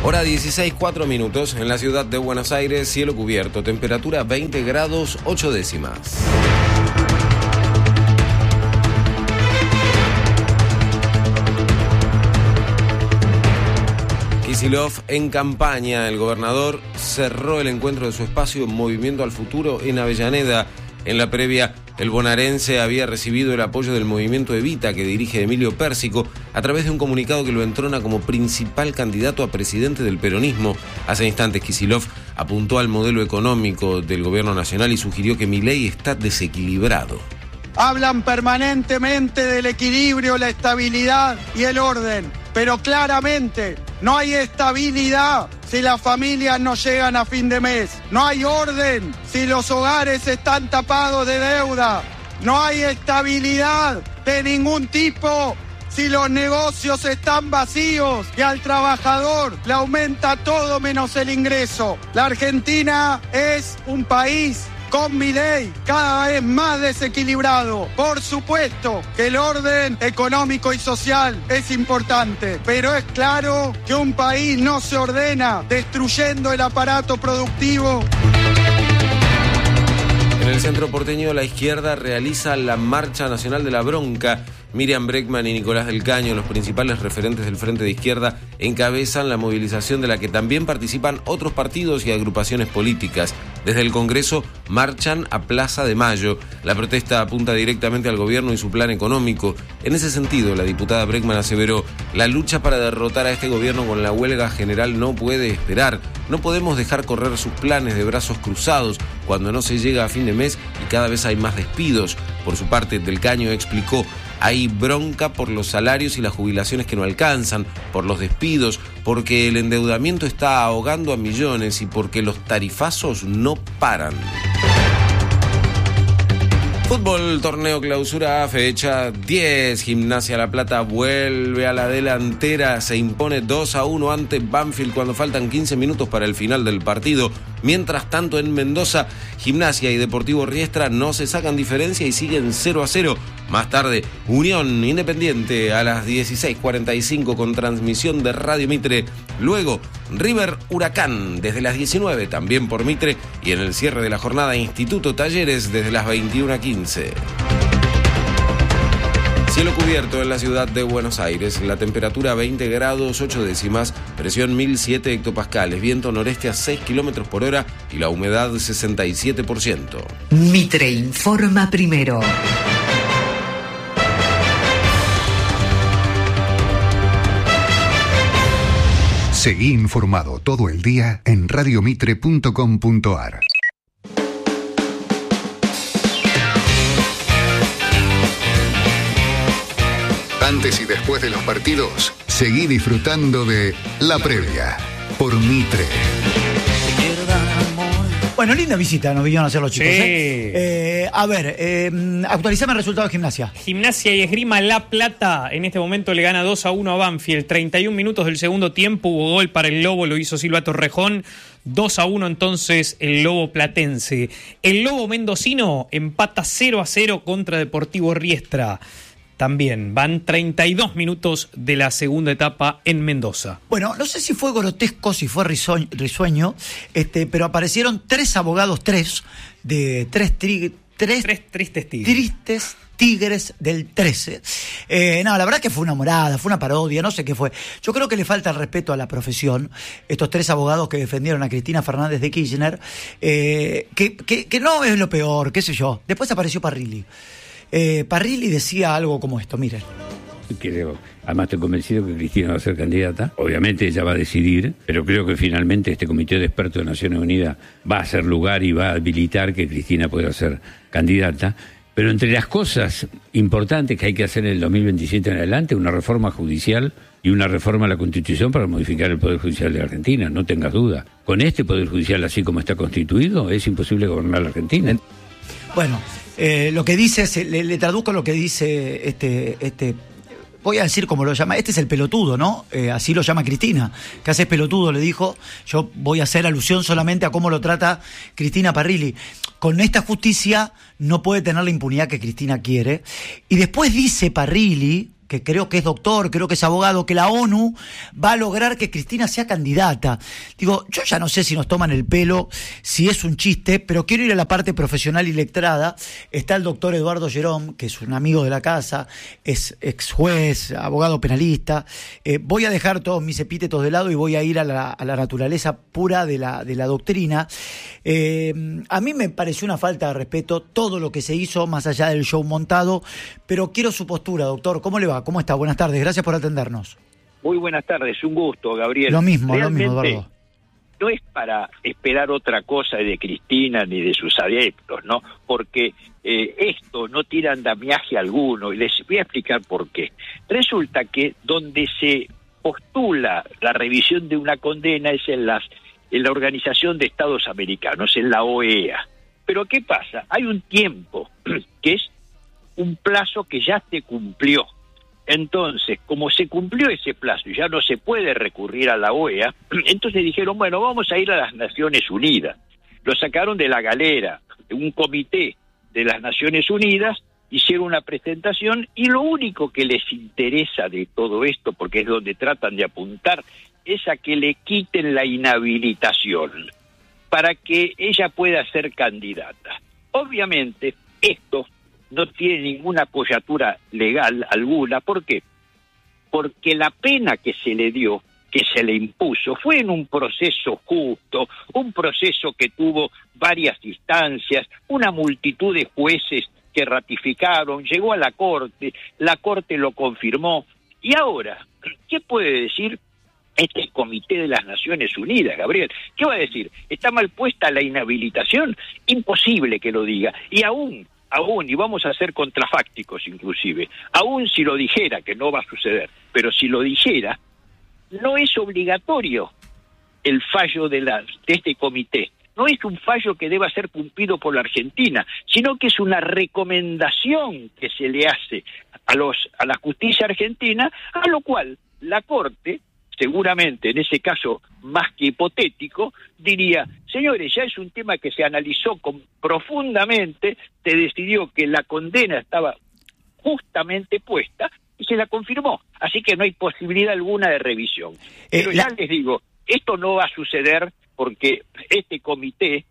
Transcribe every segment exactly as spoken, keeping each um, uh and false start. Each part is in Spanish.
Hora dieciséis, cuatro minutos en la ciudad de Buenos Aires, cielo cubierto, temperatura veinte grados, ocho décimas. Kicillof en campaña. El gobernador cerró el encuentro de su espacio Movimiento al Futuro en Avellaneda. En la previa, el bonaerense había recibido el apoyo del movimiento Evita, que dirige Emilio Pérsico, a través de un comunicado que lo entrona como principal candidato a presidente del peronismo. Hace instantes, Kicillof apuntó al modelo económico del gobierno nacional y sugirió que Milei está desequilibrado. Hablan permanentemente del equilibrio, la estabilidad y el orden, pero claramente no hay estabilidad si las familias no llegan a fin de mes. No hay orden si los hogares están tapados de deuda. No hay estabilidad de ningún tipo si los negocios están vacíos y al trabajador le aumenta todo menos el ingreso. La Argentina es un país con Milei cada vez más desequilibrado. Por supuesto que el orden económico y social es importante, pero es claro que un país no se ordena destruyendo el aparato productivo. En el centro porteño, la izquierda realiza la Marcha Nacional de la Bronca. Miriam Bregman y Nicolás del Caño, los principales referentes del Frente de Izquierda, encabezan la movilización de la que también participan otros partidos y agrupaciones políticas. Desde el Congreso marchan a Plaza de Mayo. La protesta apunta directamente al gobierno y su plan económico. En ese sentido, la diputada Bregman aseveró: la lucha para derrotar a este gobierno con la huelga general no puede esperar. No podemos dejar correr sus planes de brazos cruzados cuando no se llega a fin de mes y cada vez hay más despidos. Por su parte, Del Caño explicó: hay bronca por los salarios y las jubilaciones que no alcanzan, por los despidos, porque el endeudamiento está ahogando a millones y porque los tarifazos no paran. Fútbol, torneo clausura, fecha diez. Gimnasia La Plata vuelve a la delantera, se impone dos a uno ante Banfield cuando faltan quince minutos para el final del partido. Mientras tanto, en Mendoza, Gimnasia y Deportivo Riestra no se sacan diferencia y siguen cero a cero. Más tarde, Unión Independiente a las dieciséis cuarenta y cinco con transmisión de Radio Mitre. Luego, River Huracán desde las diecinueve, también por Mitre. Y en el cierre de la jornada, Instituto Talleres desde las veintiuna quince. Cielo cubierto en la ciudad de Buenos Aires, la temperatura veinte grados ocho décimas, presión mil siete hectopascales, viento noreste a seis kilómetros por hora y la humedad sesenta y siete por ciento. Mitre informa primero. Seguí informado todo el día en radio mitre punto com punto a r. Antes y después de los partidos, seguí disfrutando de La Previa por Mitre. Bueno, linda visita nos vinieron a hacer los chicos. Sí. ¿eh? Eh, a ver, eh, actualizame el resultado de Gimnasia. Gimnasia y Esgrima La Plata en este momento le gana dos a uno a Banfield. treinta y un minutos del segundo tiempo, hubo gol para el Lobo, lo hizo Silva Torrejón. dos a uno entonces el Lobo platense. El Lobo mendocino empata cero a cero contra Deportivo Riestra. También van treinta y dos minutos de la segunda etapa en Mendoza. Bueno, no sé si fue grotesco, si fue risueño, risueño este, pero aparecieron tres abogados, tres, de tres, tri, tres, tres tristes tigres. Tristes tigres del trece. Eh, no, la verdad que fue una morada, fue una parodia, no sé qué fue. Yo creo que le falta el respeto a la profesión, estos tres abogados que defendieron a Cristina Fernández de Kirchner, eh, que, que, que no es lo peor, qué sé yo. Después apareció Parrilli. Eh, Parrilli decía algo como esto, miren. Creo, además estoy convencido que Cristina va a ser candidata. Obviamente ella va a decidir, pero creo que finalmente este comité de expertos de Naciones Unidas va a hacer lugar y va a habilitar que Cristina pueda ser candidata. Pero entre las cosas importantes que hay que hacer en el dos mil veintisiete en adelante, una reforma judicial y una reforma a la Constitución para modificar el Poder Judicial de Argentina, no tengas duda. Con este Poder Judicial así como está constituido, es imposible gobernar la Argentina. Bueno, eh, lo que dice, es, le, le traduzco lo que dice este, este, voy a decir como lo llama, este es el pelotudo, ¿no? Eh, así lo llama Cristina. ¿Qué haces, pelotudo? Le dijo. Yo voy a hacer alusión solamente a cómo lo trata Cristina Parrilli. Con esta justicia no puede tener la impunidad que Cristina quiere. Y después dice Parrilli, que creo que es doctor, creo que es abogado, que la ONU va a lograr que Cristina sea candidata. Digo, yo ya no sé si nos toman el pelo, si es un chiste, pero quiero ir a la parte profesional y letrada. Está el doctor Eduardo Gerón, que es un amigo de la casa, es ex juez, abogado penalista. Eh, voy a dejar todos mis epítetos de lado y voy a ir a la, a la naturaleza pura de la, de la doctrina. Eh, a mí me pareció una falta de respeto todo lo que se hizo, más allá del show montado, pero quiero su postura, doctor. ¿Cómo le va? ¿Cómo está? Buenas tardes, gracias por atendernos. Muy buenas tardes, un gusto, Gabriel. Lo mismo, Realmente, lo mismo, Eduardo. No es para esperar otra cosa de Cristina ni de sus adeptos, ¿no? Porque eh, esto no tira andamiaje alguno, y les voy a explicar por qué. Resulta que donde se postula la revisión de una condena es en, las, en la Organización de Estados Americanos, en la O E A. Pero ¿qué pasa? Hay un tiempo que es un plazo que ya se cumplió. Entonces, como se cumplió ese plazo y ya no se puede recurrir a la O E A, entonces dijeron, bueno, vamos a ir a las Naciones Unidas. Lo sacaron de la galera, de un comité de las Naciones Unidas, hicieron una presentación y lo único que les interesa de todo esto, porque es donde tratan de apuntar, es a que le quiten la inhabilitación para que ella pueda ser candidata. Obviamente, esto no tiene ninguna apoyatura legal alguna. ¿Por qué? Porque la pena que se le dio, que se le impuso, fue en un proceso justo, un proceso que tuvo varias instancias, una multitud de jueces que ratificaron, llegó a la Corte, la Corte lo confirmó. Y ahora, ¿qué puede decir este Comité de las Naciones Unidas, Gabriel? ¿Qué va a decir? ¿Está mal puesta la inhabilitación? Imposible que lo diga. Y aún aún, y vamos a ser contrafácticos inclusive, aún si lo dijera, que no va a suceder, pero si lo dijera, no es obligatorio el fallo de, la, de este comité, no es un fallo que deba ser cumplido por la Argentina, sino que es una recomendación que se le hace a, los, a la justicia argentina, a lo cual la Corte, seguramente en ese caso más que hipotético, diría, señores, ya es un tema que se analizó con, profundamente, se decidió que la condena estaba justamente puesta y se la confirmó, así que no hay posibilidad alguna de revisión. Pero eh, la... ya les digo, esto no va a suceder porque este comité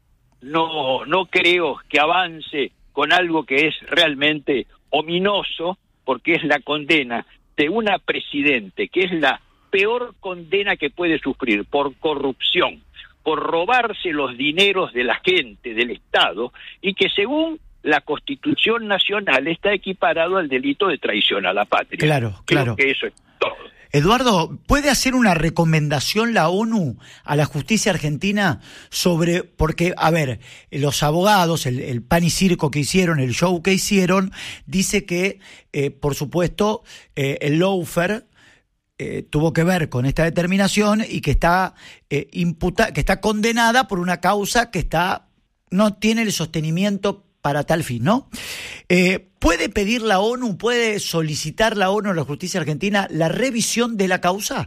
no, no creo que avance con algo que es realmente ominoso, porque es la condena de una presidente, que es la peor condena que puede sufrir por corrupción, por robarse los dineros de la gente, del Estado, y que según la Constitución Nacional está equiparado al delito de traición a la patria. Claro, claro. Creo que eso es todo. Eduardo, ¿puede hacer una recomendación la ONU a la justicia argentina sobre, porque, a ver, los abogados, el, el pan y circo que hicieron, el show que hicieron, dice que, eh, por supuesto, eh, el lawfare Eh, tuvo que ver con esta determinación y que está eh, imputa, que está condenada por una causa que está no tiene el sostenimiento para tal fin, ¿no? Eh, ¿Puede pedir la ONU, puede solicitar la ONU a la justicia argentina la revisión de la causa?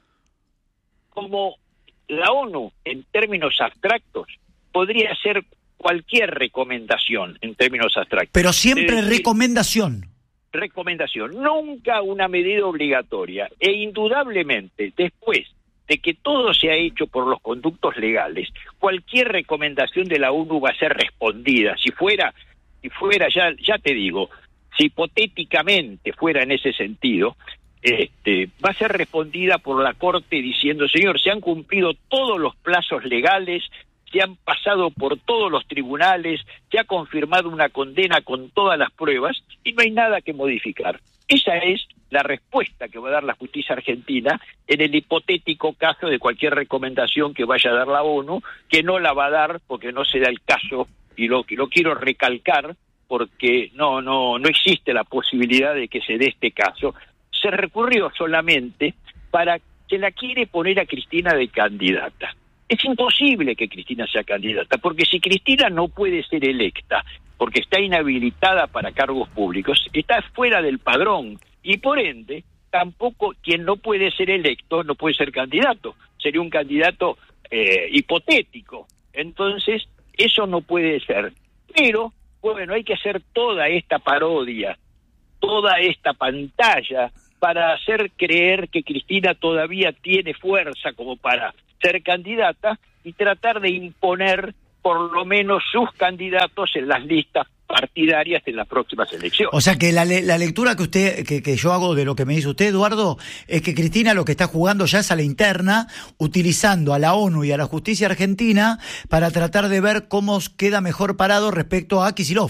Como la ONU, en términos abstractos, podría hacer cualquier recomendación en términos abstractos. Pero siempre es decir, recomendación. Recomendación, nunca una medida obligatoria, e indudablemente después de que todo se ha hecho por los conductos legales, cualquier recomendación de la ONU va a ser respondida. Si fuera, si fuera ya, ya te digo, si hipotéticamente fuera en ese sentido, este, va a ser respondida por la Corte diciendo, señor, se han cumplido todos los plazos legales, se han pasado por todos los tribunales, se ha confirmado una condena con todas las pruebas y no hay nada que modificar. Esa es la respuesta que va a dar la justicia argentina en el hipotético caso de cualquier recomendación que vaya a dar la ONU, que no la va a dar porque no se da el caso, y lo, lo quiero recalcar porque no, no, no existe la posibilidad de que se dé este caso. Se recurrió solamente para que la quiere poner a Cristina de candidata. Es imposible que Cristina sea candidata, porque si Cristina no puede ser electa, porque está inhabilitada para cargos públicos, está fuera del padrón, y por ende, tampoco quien no puede ser electo no puede ser candidato, sería un candidato eh, hipotético. Entonces, eso no puede ser. Pero, bueno, hay que hacer toda esta parodia toda esta pantalla para hacer creer que Cristina todavía tiene fuerza como para ser candidata y tratar de imponer por lo menos sus candidatos en las listas partidarias en las próximas elecciones. O sea que la, le la lectura que usted que, que yo hago de lo que me dice usted, Eduardo, es que Cristina lo que está jugando ya es a la interna, utilizando a la ONU y a la justicia argentina para tratar de ver cómo queda mejor parado respecto a Kicillof.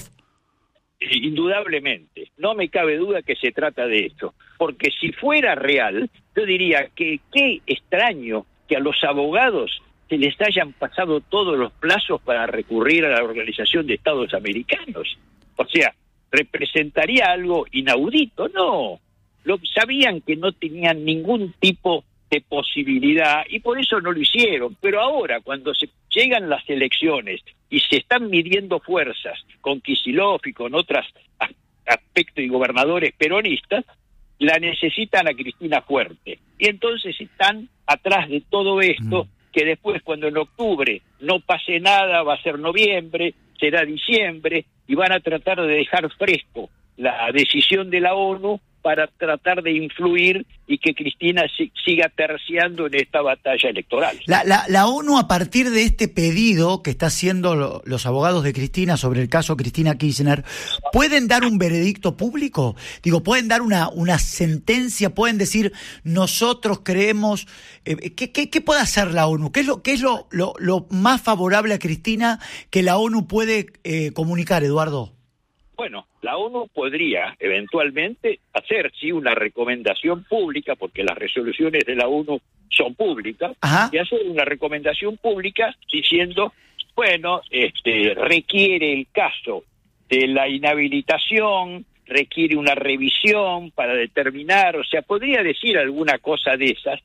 Indudablemente, no me cabe duda que se trata de eso, porque si fuera real, yo diría que qué extraño que a los abogados se les hayan pasado todos los plazos para recurrir a la Organización de Estados Americanos. O sea, ¿representaría algo inaudito? No, lo, sabían que no tenían ningún tipo de posibilidad y por eso no lo hicieron. Pero ahora, cuando se llegan las elecciones y se están midiendo fuerzas con Kicillof y con otros aspectos y gobernadores peronistas, la necesitan a Cristina fuerte. Y entonces están atrás de todo esto, mm. que después cuando en octubre no pase nada, va a ser noviembre, será diciembre, y van a tratar de dejar fresco la decisión de la ONU para tratar de influir y que Cristina si, siga terciando en esta batalla electoral. La, la, la ONU, a partir de este pedido que está haciendo lo, los abogados de Cristina sobre el caso Cristina Kirchner, ¿pueden dar un veredicto público? Digo, ¿pueden dar una, una sentencia? ¿Pueden decir, nosotros creemos... Eh, ¿qué, qué, ¿Qué puede hacer la ONU? ¿Qué es lo, qué es lo, lo, lo más favorable a Cristina que la ONU puede eh, comunicar, Eduardo? Bueno, la ONU podría eventualmente hacer, sí, una recomendación pública, porque las resoluciones de la ONU son públicas, Ajá. y hacer una recomendación pública diciendo, bueno, este requiere el caso de la inhabilitación, requiere una revisión para determinar, o sea, podría decir alguna cosa de esas,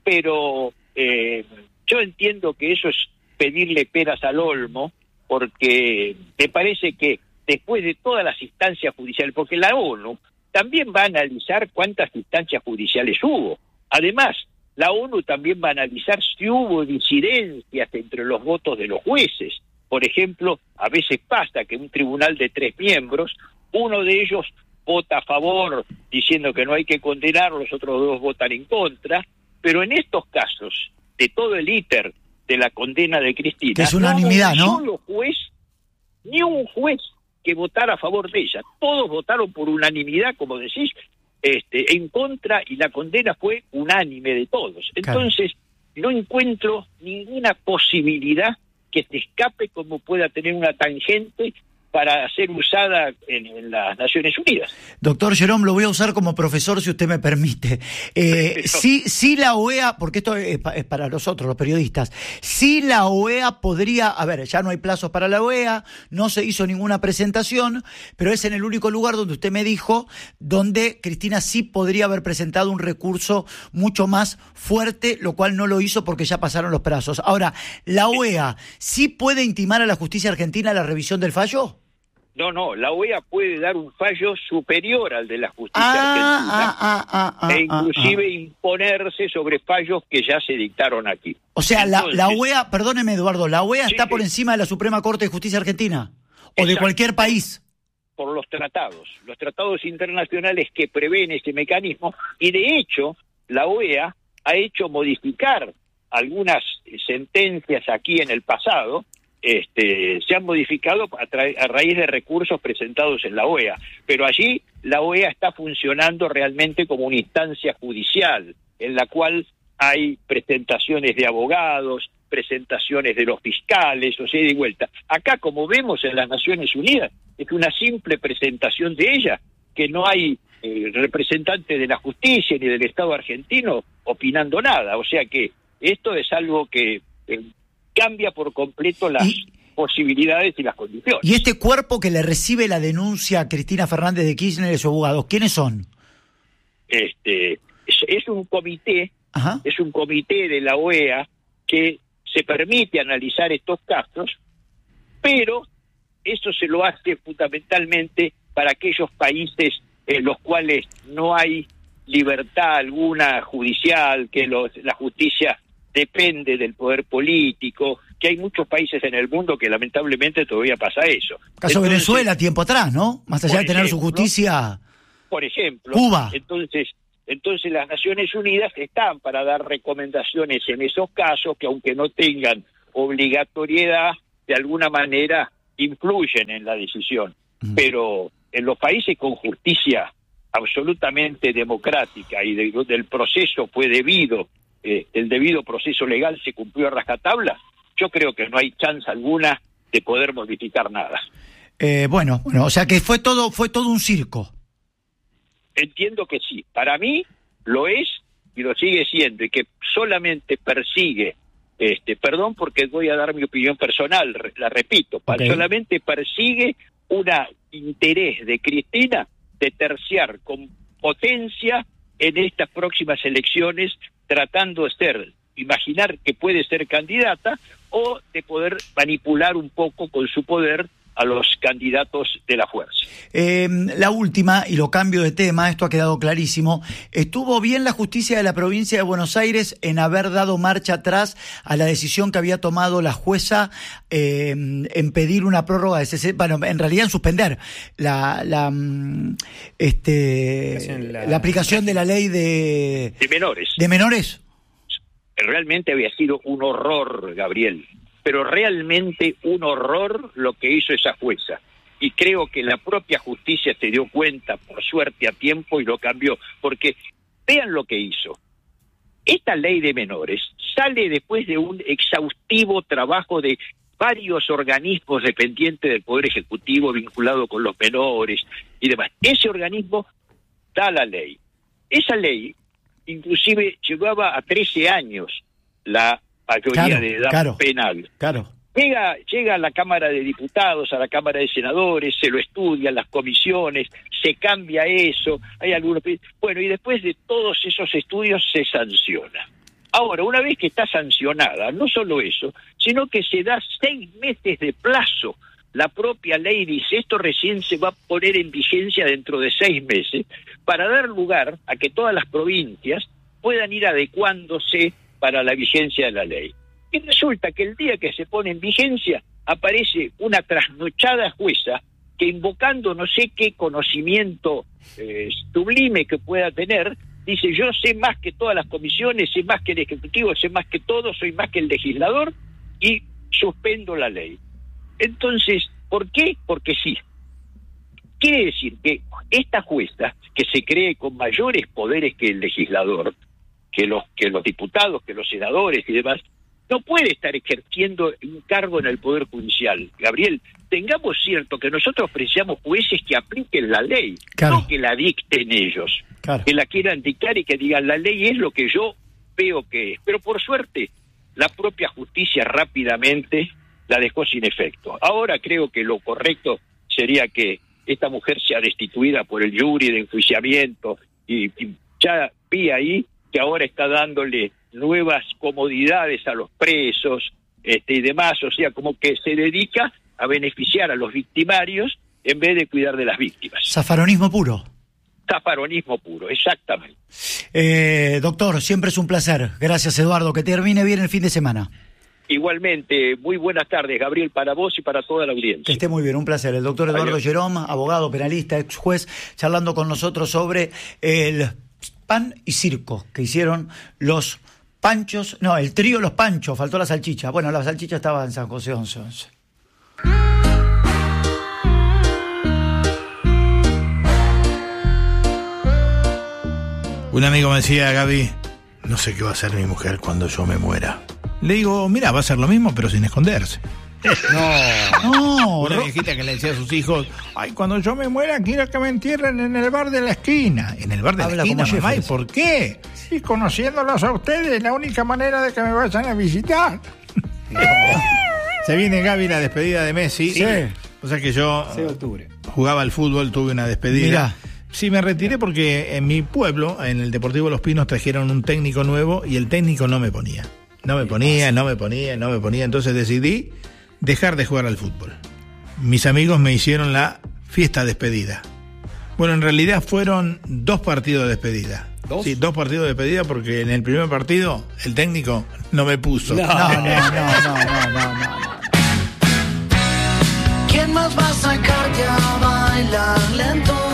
pero eh, yo entiendo que eso es pedirle peras al olmo, porque me parece que después de todas las instancias judiciales, porque la ONU también va a analizar cuántas instancias judiciales hubo. Además, la ONU también va a analizar si hubo disidencias entre los votos de los jueces. Por ejemplo, a veces pasa que un tribunal de tres miembros, uno de ellos vota a favor diciendo que no hay que condenar, los otros dos votan en contra, pero en estos casos, de todo el íter de la condena de Cristina, que es unanimidad, no hubo ¿no? un solo juez, ni un juez que votara a favor de ella. Todos votaron por unanimidad, como decís, este, en contra, y la condena fue unánime de todos. Entonces, claro, no encuentro ninguna posibilidad que se escape como pueda tener una tangente para ser usada en, en las Naciones Unidas. Doctor Jerome, lo voy a usar como profesor, si usted me permite. Eh, sí, sí la O E A, porque esto es, pa, es para nosotros, los periodistas, sí la O E A podría, a ver, ya no hay plazos para la O E A, no se hizo ninguna presentación, pero es en el único lugar donde usted me dijo, donde Cristina sí podría haber presentado un recurso mucho más fuerte, lo cual no lo hizo porque ya pasaron los plazos. Ahora, ¿la O E A sí puede intimar a la justicia argentina la revisión del fallo? No, no, la O E A puede dar un fallo superior al de la justicia ah, argentina ah, ah, ah, e inclusive ah, ah. imponerse sobre fallos que ya se dictaron aquí. O sea, Entonces, la, la O E A, perdóneme Eduardo, ¿la O E A sí, está por sí. encima de la Suprema Corte de Justicia Argentina? ¿O Exacto. de cualquier país? Por los tratados, los tratados internacionales que prevén este mecanismo, y de hecho, la O E A ha hecho modificar algunas sentencias aquí en el pasado. Este, se han modificado a, a raíz de recursos presentados en la O E A, pero allí la O E A está funcionando realmente como una instancia judicial, en la cual hay presentaciones de abogados, presentaciones de los fiscales, o sea, de vuelta. Acá, como vemos en las Naciones Unidas, es una simple presentación de ella, que no hay eh, representante de la justicia ni del Estado argentino opinando nada, o sea que esto es algo que... Eh, cambia por completo las y, posibilidades y las condiciones. ¿Y este cuerpo que le recibe la denuncia a Cristina Fernández de Kirchner y sus abogados, quiénes son? Este es, es un comité, Ajá. es un comité de la O E A que se permite analizar estos casos, pero eso se lo hace fundamentalmente para aquellos países en los cuales no hay libertad alguna judicial, que los, la justicia depende del poder político, que hay muchos países en el mundo que lamentablemente todavía pasa eso. Caso Entonces, Venezuela, tiempo atrás, ¿no? Más allá de tener ejemplo, su justicia... por ejemplo. Cuba. Entonces, entonces las Naciones Unidas están para dar recomendaciones en esos casos que, aunque no tengan obligatoriedad, de alguna manera influyen en la decisión. Mm. Pero en los países con justicia absolutamente democrática y de, del proceso fue debido, eh, el debido proceso legal se cumplió a rajatabla, yo creo que no hay chance alguna de poder modificar nada. Eh, bueno, bueno, o sea que fue todo, fue todo un circo. Entiendo que sí. Para mí lo es y lo sigue siendo, y que solamente persigue, este, perdón porque voy a dar mi opinión personal, la repito, okay. solamente persigue un interés de Cristina de terciar con potencia en estas próximas elecciones, tratando de ser, imaginar que puede ser candidata o de poder manipular un poco con su poder a los candidatos de la fuerza. Eh, la última, y lo cambio de tema, esto ha quedado clarísimo, ¿estuvo bien la justicia de la provincia de Buenos Aires en haber dado marcha atrás a la decisión que había tomado la jueza eh, en pedir una prórroga de sesenta, bueno, en realidad en suspender la la, este, la, la aplicación de la ley de, de menores? ¿De menores? Realmente había sido un horror, Gabriel. Pero realmente un horror lo que hizo esa jueza. Y creo que la propia justicia se dio cuenta, por suerte, a tiempo y lo cambió. Porque vean lo que hizo. Esta ley de menores sale después de un exhaustivo trabajo de varios organismos dependientes del Poder Ejecutivo vinculado con los menores y demás. Ese organismo da la ley. Esa ley, inclusive, llevaba a trece años la mayoría claro, de edad claro, penal. Claro. Llega, llega a la Cámara de Diputados, a la Cámara de Senadores, se lo estudian las comisiones, se cambia eso, hay algunos... Bueno, y después de todos esos estudios se sanciona. Ahora, una vez que está sancionada, no solo eso, sino que se da seis meses de plazo. La propia ley dice, esto recién se va a poner en vigencia dentro de seis meses, para dar lugar a que todas las provincias puedan ir adecuándose para la vigencia de la ley. Y resulta que el día que se pone en vigencia aparece una trasnochada jueza que, invocando no sé qué conocimiento eh, sublime que pueda tener, dice, yo sé más que todas las comisiones, sé más que el Ejecutivo, sé más que todo, soy más que el legislador, y suspendo la ley. Entonces, ¿por qué? Porque sí. Quiere decir que esta jueza, que se cree con mayores poderes que el legislador, que los que los diputados, que los senadores y demás, no puede estar ejerciendo un cargo en el Poder Judicial. Gabriel, tengamos cierto que nosotros apreciamos jueces que apliquen la ley, claro. no que la dicten ellos, claro. que la quieran dictar y que digan la ley es lo que yo veo que es. Pero por suerte, la propia justicia rápidamente la dejó sin efecto. Ahora creo que lo correcto sería que esta mujer sea destituida por el jury de enjuiciamiento, y, y ya vi ahí que ahora está dándole nuevas comodidades a los presos este, y demás, o sea, como que se dedica a beneficiar a los victimarios en vez de cuidar de las víctimas. Zafaronismo puro. Zafaronismo puro, exactamente. Eh, doctor, siempre es un placer. Gracias, Eduardo. Que termine bien el fin de semana. Igualmente, muy buenas tardes, Gabriel, para vos y para toda la audiencia. Que esté muy bien, un placer. El doctor Eduardo Jerome, abogado, penalista, ex juez, charlando con nosotros sobre el pan y circo que hicieron los Panchos, no, el trío Los Panchos, faltó la salchicha. Bueno, la salchicha estaba en San José once once. Un amigo me decía, Gaby, no sé qué va a hacer mi mujer cuando yo me muera. Le digo, mira, va a ser lo mismo, pero sin esconderse. No, no. Una viejita que le decía a sus hijos, ay, cuando yo me muera quiero que me entierren en el bar de la esquina. En el bar de Habla la esquina, mamá, ¿y por qué? Y conociéndolos a ustedes, la única manera de que me vayan a visitar. No. Se viene, Gaby, la despedida de Messi. Sí. O sea que yo seis de octubre. Jugaba al fútbol, tuve una despedida. Mirá. Sí, me retiré porque en mi pueblo, en el Deportivo Los Pinos, trajeron un técnico nuevo y el técnico no me ponía. No me ponía, no me ponía, no me ponía. Entonces decidí dejar de jugar al fútbol. Mis amigos me hicieron la fiesta despedida. Bueno, en realidad fueron dos partidos de despedida. ¿Dos? Sí, dos partidos de despedida porque en el primer partido el técnico no me puso. No, no, no, no, no, no, no, no. ¿Quién más va a sacarte a bailar lento?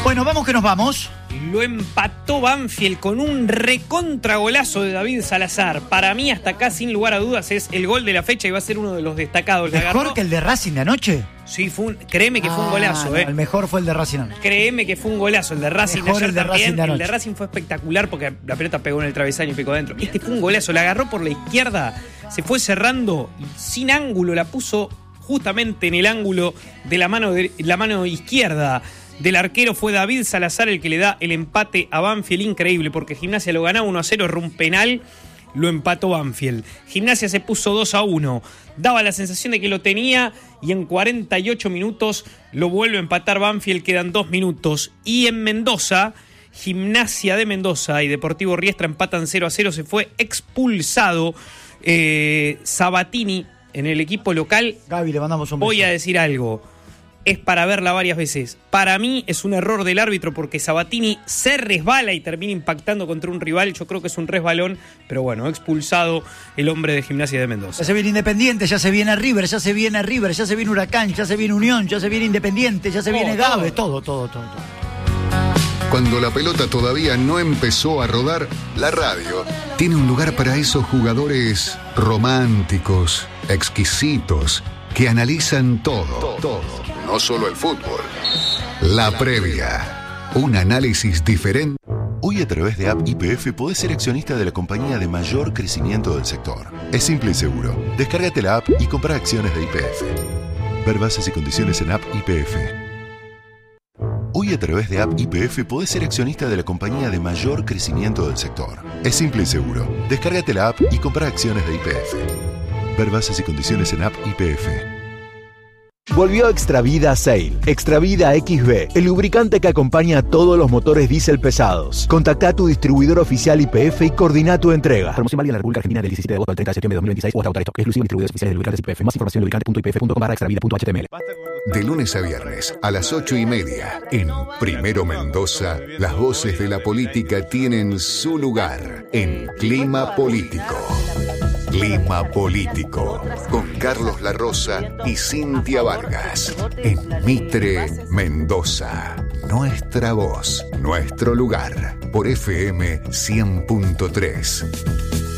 Bueno, vamos que nos vamos. Lo empató Banfield con un recontragolazo de David Salazar. Para mí, hasta acá, sin lugar a dudas, es el gol de la fecha y va a ser uno de los destacados. ¿Mejor agarró... que el de Racing de anoche? Sí, fue un... créeme que ah, fue un golazo. No, eh. el mejor fue el de Racing anoche. Créeme que fue un golazo. El de Racing mejor de ayer el de también. Racing de anoche. El de Racing fue espectacular porque la pelota pegó en el travesaño y picó adentro. Este fue un golazo. La agarró por la izquierda, se fue cerrando y sin ángulo la puso justamente en el ángulo de la mano, de, la mano izquierda del arquero. Fue David Salazar el que le da el empate a Banfield. Increíble, porque Gimnasia lo ganaba uno a cero, erró un penal, lo empató Banfield. Gimnasia se puso dos a uno. Daba la sensación de que lo tenía y en cuarenta y ocho minutos lo vuelve a empatar Banfield. Quedan dos minutos. Y en Mendoza, Gimnasia de Mendoza y Deportivo Riestra empatan cero a cero. Se fue expulsado eh, Sabatini en el equipo local. Gaby, le mandamos un beso. Voy a decir algo. Es para verla varias veces. Para mí es un error del árbitro porque Sabatini se resbala y termina impactando contra un rival. Yo creo que es un resbalón, pero bueno, expulsado el hombre de Gimnasia de Mendoza. Ya se viene Independiente, ya se viene River, ya se viene River, ya se viene Huracán, ya se viene Unión, ya se viene Independiente, ya se Oh, viene todo. Gávez, todo, todo, todo, todo. Cuando la pelota todavía no empezó a rodar, la radio tiene un lugar para esos jugadores románticos, exquisitos, que analizan todo, todo, no solo el fútbol. La previa, un análisis diferente. Hoy a través de App Y P F podés ser accionista de la compañía de mayor crecimiento del sector. Es simple y seguro. Descárgate la app y compra acciones de Y P F. Ver bases y condiciones en App Y P F. Hoy a través de App Y P F podés ser accionista de la compañía de mayor crecimiento del sector. Es simple y seguro. Descárgate la app y compra acciones de Y P F. Ver bases y condiciones en App Y P F. Volvió Extravida Sail. Extravida X B, el lubricante que acompaña a todos los motores diésel pesados. Contacta a tu distribuidor oficial Y P F y coordina tu entrega. Promoción válida en la República Argentina del diecisiete de agosto al treinta de septiembre de dos mil veintiséis o hasta agotar esto. Exclusivo en distribuidores oficiales de lubricantes Y P F. Más información en lubricante punto y p f punto com barra extravida punto h t m l. De lunes a viernes a las ocho y media en Primero Mendoza, las voces de la política tienen su lugar en Clima Político. Clima Político con Carlos La Rosa y Cintia Vargas en Mitre, Mendoza. Nuestra voz, nuestro lugar por F M cien punto tres.